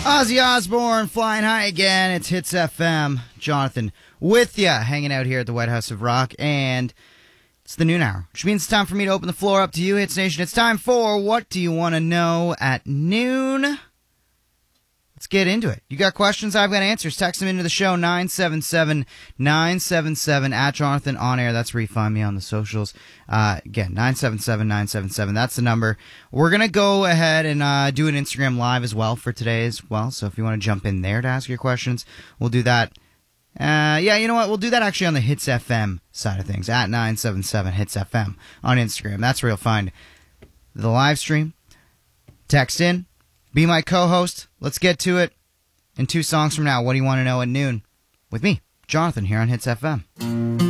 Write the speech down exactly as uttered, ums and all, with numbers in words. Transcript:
Ozzy Osbourne flying high again. It's Hits F M. Jonathan with ya, hanging out here at the White House of Rock, and it's the noon hour, which means it's time for me to open the floor up to you, Hits Nation. It's time for What Do You Want to Know at Noon? Let's get into it. You got questions? I've got answers. Text them into the show, nine seven seven, nine seven seven, at Jonathan On Air. That's where you find me on the socials. Uh, again, nine seven seven, nine seven seven. That's the number. We're going to go ahead and uh, do an Instagram Live as well for today as well. So if you want to jump in there to ask your questions, we'll do that. Uh, yeah, you know what? We'll do that actually on the Hits F M side of things, at nine seven seven Hits F M on Instagram. That's where you'll find the live stream. Text in. Be my co-host. Let's get to it. In two songs from now, what do you want to know at noon? With me, Jonathan, here on Hits F M.